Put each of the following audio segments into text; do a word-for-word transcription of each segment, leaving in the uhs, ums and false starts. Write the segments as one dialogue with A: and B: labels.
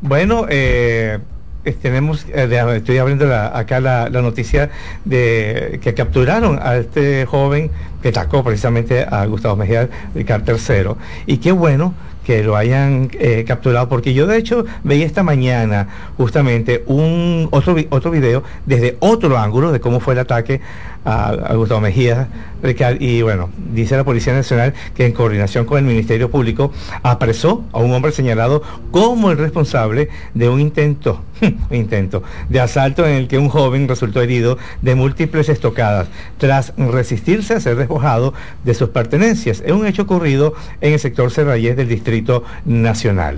A: Bueno, eh, tenemos, eh, estoy abriendo la, acá la, la noticia de que capturaron a este joven que atacó precisamente a Gustavo Mejía Ricard tercero. Y qué bueno que lo hayan eh, capturado, porque yo de hecho veía esta mañana justamente un otro otro video desde otro ángulo de cómo fue el ataque a, a Gustavo Mejía Ricard, y bueno, dice la Policía Nacional que en coordinación con el Ministerio Público apresó a un hombre señalado como el responsable de un intento un intento de asalto en el que un joven resultó herido de múltiples estocadas tras resistirse a ser despojado de sus pertenencias. Es un hecho ocurrido en el sector Cerrallés del Distrito Nacional.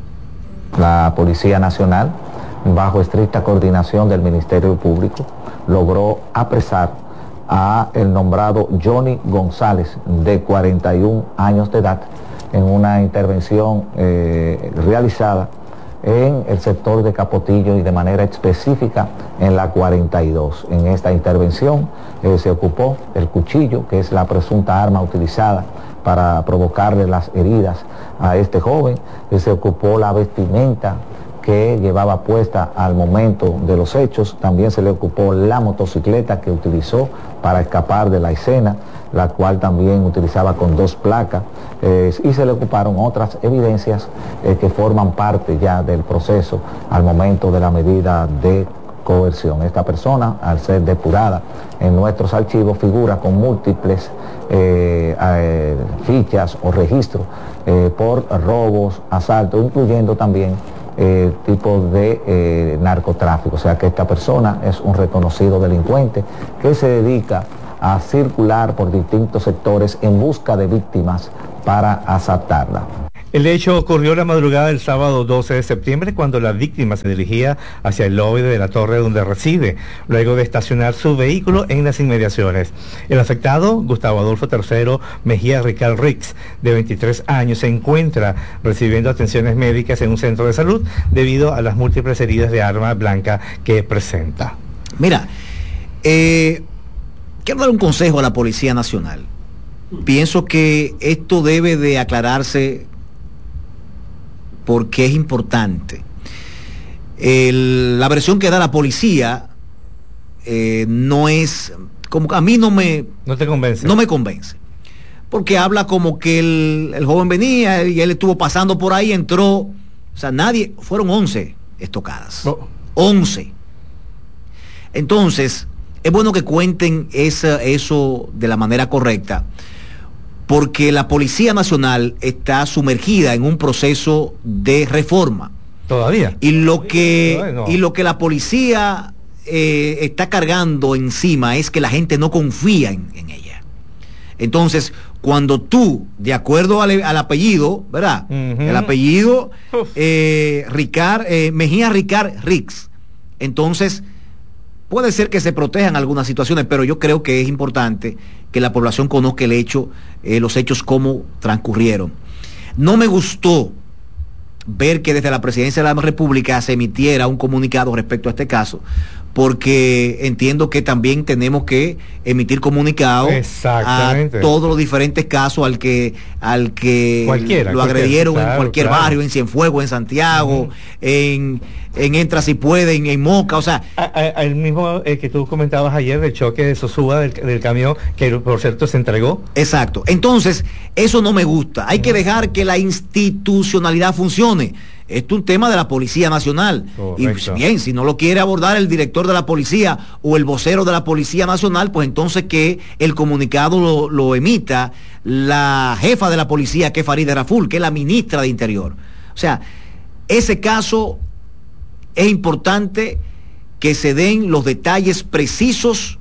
B: La Policía Nacional, bajo estricta coordinación del Ministerio Público, logró apresar a el nombrado Johnny González, de cuarenta y un años de edad, en una intervención eh, realizada en el sector de Capotillo y de manera específica en la cuarenta y dos. En esta intervención eh, se ocupó el cuchillo, que es la presunta arma utilizada para provocarle las heridas a este joven. Eh, se ocupó la vestimenta que llevaba puesta al momento de los hechos. También se le ocupó la motocicleta que utilizó para escapar de la escena, la cual también utilizaba con dos placas, eh, y se le ocuparon otras evidencias eh, que forman parte ya del proceso al momento de la medida de coerción. Esta persona, al ser depurada en nuestros archivos, figura con múltiples eh, eh, fichas o registros eh, por robos, asaltos, incluyendo también Eh, tipo de eh, narcotráfico. O sea que esta persona es un reconocido delincuente que se dedica a circular por distintos sectores en busca de víctimas para asaltarla.
A: El hecho ocurrió la madrugada del sábado doce de septiembre, cuando la víctima se dirigía hacia el lobby de la torre donde reside, luego de estacionar su vehículo en las inmediaciones. El afectado, Gustavo Adolfo tercero Mejía Ricard Rix, de veintitrés años, se encuentra recibiendo atenciones médicas en un centro de salud debido a las múltiples heridas de arma blanca que presenta.
C: Mira, eh, quiero dar un consejo a la Policía Nacional. Pienso que esto debe de aclararse porque es importante. El, la versión que da la policía eh, no es, como a mí no me...
A: No te convence.
C: No me convence. Porque habla como que el, el joven venía y él estuvo pasando por ahí, entró, o sea, nadie, fueron once estocadas. Oh. once. Entonces, es bueno que cuenten esa, eso de la manera correcta, porque la Policía Nacional está sumergida en un proceso de reforma.
A: ¿Todavía?
C: Y lo que,
A: no.
C: y lo que la policía eh, está cargando encima es que la gente no confía en, en ella. Entonces, cuando tú, de acuerdo al, al apellido, ¿verdad? Uh-huh. El apellido eh, Ricard, eh, Mejía Ricard Rix, entonces puede ser que se protejan algunas situaciones, pero yo creo que es importante que la población conozca el hecho, eh, los hechos cómo transcurrieron. No me gustó ver que desde la Presidencia de la República se emitiera un comunicado respecto a este caso, porque entiendo que también tenemos que emitir comunicados a todos los diferentes casos al que al que
A: cualquiera,
C: lo agredieron
A: cualquier, claro,
C: en cualquier claro. barrio, en Cienfuegos, en Santiago, uh-huh. en, en Entra si puede, en, en Moca, o sea...
A: A, a, el mismo eh, que tú comentabas ayer del choque de Sosúa del, del camión, que por cierto se entregó.
C: Exacto. Entonces, eso no me gusta. Hay uh-huh. que dejar que la institucionalidad funcione. Esto es un tema de la Policía Nacional. Correcto. Y bien, si no lo quiere abordar el director de la policía o el vocero de la Policía Nacional, pues entonces que el comunicado lo, lo emita la jefa de la policía, que es Farideh Raful, que es la ministra de Interior. O sea, ese caso es importante que se den los detalles precisos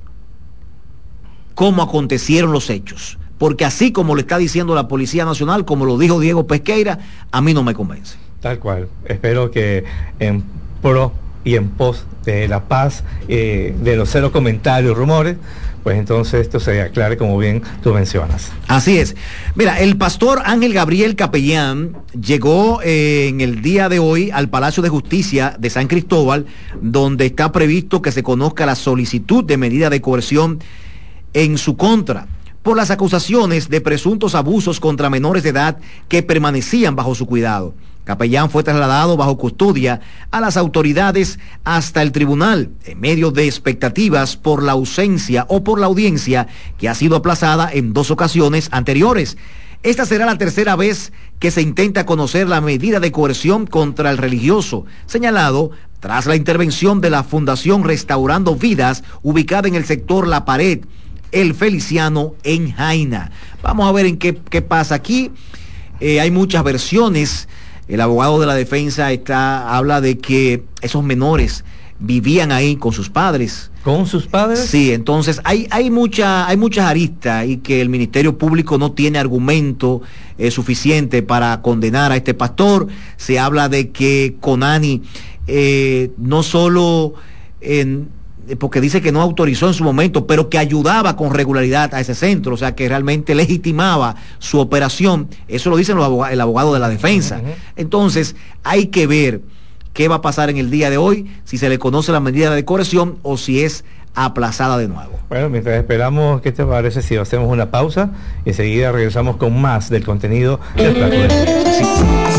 C: cómo acontecieron los hechos. Porque así como le está diciendo la Policía Nacional, como lo dijo Diego Pesqueira, a mí no me convence.
A: Tal cual. Espero que en pro y en pos de la paz, eh, de los cero comentarios, rumores, pues entonces esto se aclare como bien tú mencionas.
C: Así es. Mira, el pastor Ángel Gabriel Capellán llegó eh, en el día de hoy al Palacio de Justicia de San Cristóbal, donde está previsto que se conozca la solicitud de medida de coerción en su contra por las acusaciones de presuntos abusos contra menores de edad que permanecían bajo su cuidado. Capellán fue trasladado bajo custodia a las autoridades hasta el tribunal, en medio de expectativas por la ausencia o por la audiencia que ha sido aplazada en dos ocasiones anteriores. Esta será la tercera vez que se intenta conocer la medida de coerción contra el religioso, señalado tras la intervención de la Fundación Restaurando Vidas, ubicada en el sector La Pared, El Feliciano, en Jaina. Vamos a ver en qué, qué pasa aquí. Eh, hay muchas versiones. El abogado de la defensa está, habla de que esos menores vivían ahí con sus padres.
A: ¿Con sus padres?
C: Sí, entonces hay, hay, mucha, hay muchas aristas y que el Ministerio Público no tiene argumento eh, suficiente para condenar a este pastor. Se habla de que Conani eh, no solo, en, porque dice que no autorizó en su momento, pero que ayudaba con regularidad a ese centro, o sea que realmente legitimaba su operación. Eso lo dice el abogado, el abogado de la defensa. Uh-huh. Entonces hay que ver qué va a pasar en el día de hoy, si se le conoce la medida de coerción o si es aplazada de nuevo.
A: Bueno, mientras esperamos, ¿qué te parece si hacemos una pausa y enseguida regresamos con más del contenido del plato del día? Sí.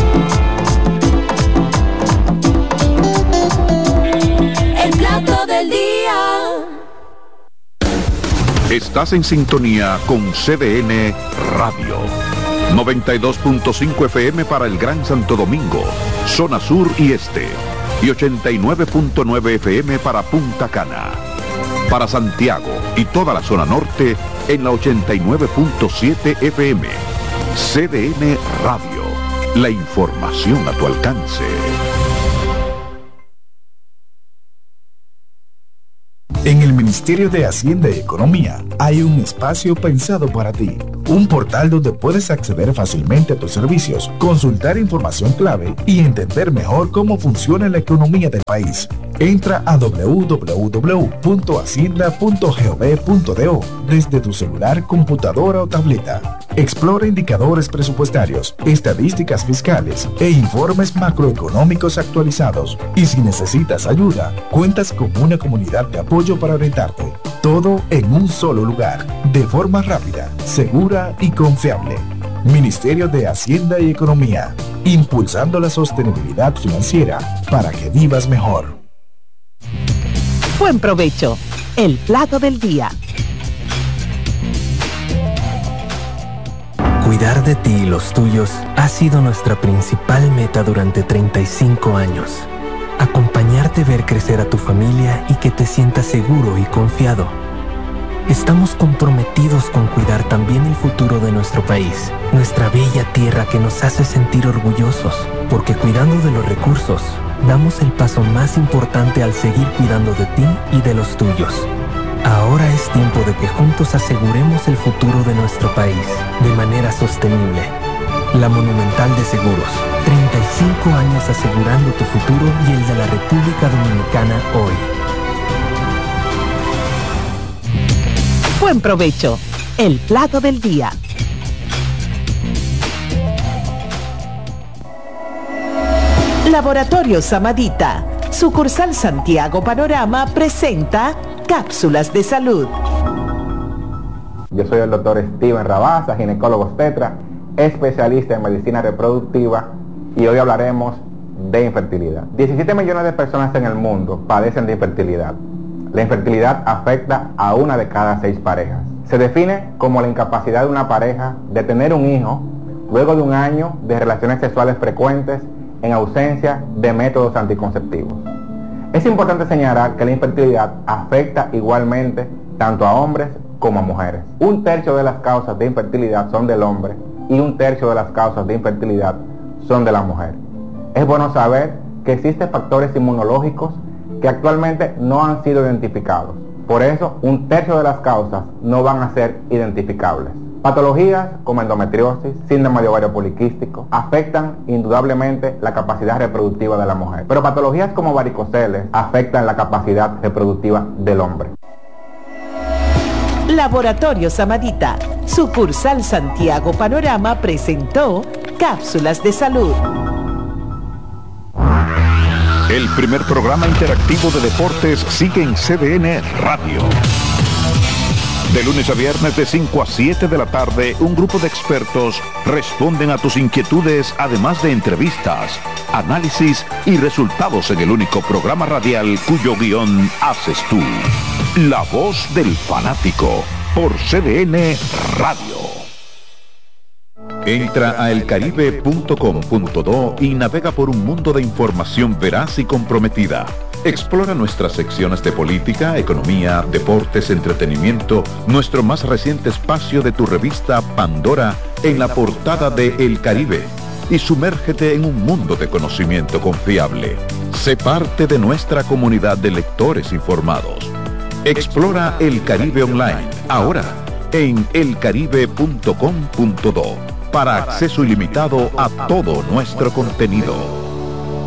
D: El plato del día.
E: Estás en sintonía con C D N Radio. noventa y dos punto cinco F M para el Gran Santo Domingo, zona sur y este, y ochenta y nueve punto nueve F M para Punta Cana. Para Santiago y toda la zona norte en la ochenta y nueve punto siete F M. C D N Radio, la información a tu alcance.
F: En el Ministerio de Hacienda y Economía hay un espacio pensado para ti, un portal donde puedes acceder fácilmente a tus servicios, consultar información clave y entender mejor cómo funciona la economía del país. Entra a doble u doble u doble u punto hacienda punto gov punto do desde tu celular, computadora o tableta. Explora indicadores presupuestarios, estadísticas fiscales e informes macroeconómicos actualizados. Y si necesitas ayuda, cuentas con una comunidad de apoyo para orientarte. Todo en un solo lugar, de forma rápida, segura y confiable. Ministerio de Hacienda y Economía, impulsando la sostenibilidad financiera para que vivas mejor.
G: Buen provecho. El plato del día.
H: Cuidar de ti y los tuyos ha sido nuestra principal meta durante treinta y cinco años. Acompañarte, ver crecer a tu familia y que te sientas seguro y confiado. Estamos comprometidos con cuidar también el futuro de nuestro país, nuestra bella tierra que nos hace sentir orgullosos, porque cuidando de los recursos, damos el paso más importante al seguir cuidando de ti y de los tuyos. Ahora es tiempo de que juntos aseguremos el futuro de nuestro país de manera sostenible. La Monumental de Seguros, treinta y cinco años asegurando tu futuro y el de la República Dominicana hoy.
G: Buen provecho. El plato del día. Laboratorio Samadita, sucursal Santiago Panorama, presenta Cápsulas de Salud.
I: Yo soy el doctor Steven Rabasa, ginecólogo obstetra, especialista en medicina reproductiva, y hoy hablaremos de infertilidad. diecisiete millones de personas en el mundo padecen de infertilidad. La infertilidad afecta a una de cada seis parejas. Se define como la incapacidad de una pareja de tener un hijo luego de un año de relaciones sexuales frecuentes en ausencia de métodos anticonceptivos. Es importante señalar que la infertilidad afecta igualmente tanto a hombres como a mujeres. Un tercio de las causas de infertilidad son del hombre y un tercio de las causas de infertilidad son de la mujer. Es bueno saber que existen factores inmunológicos que actualmente no han sido identificados. Por eso, un tercio de las causas no van a ser identificables. Patologías como endometriosis, síndrome de ovario poliquístico, afectan indudablemente la capacidad reproductiva de la mujer. Pero patologías como varicoceles afectan la capacidad reproductiva del hombre.
G: Laboratorio Samadita, sucursal Santiago Panorama, presentó Cápsulas de Salud.
E: El primer programa interactivo de deportes sigue en C D N Radio. De lunes a viernes de cinco a siete de la tarde, un grupo de expertos responden a tus inquietudes, además de entrevistas, análisis y resultados en el único programa radial cuyo guión haces tú. La voz del fanático, por C D N Radio. Entra a el caribe punto com punto do y navega por un mundo de información veraz y comprometida. Explora nuestras secciones de política, economía, deportes, entretenimiento, nuestro más reciente espacio de tu revista Pandora en la portada de El Caribe y sumérgete en un mundo de conocimiento confiable. Sé parte de nuestra comunidad de lectores informados. Explora El Caribe Online, ahora en el caribe punto com punto do, para acceso ilimitado a todo nuestro contenido.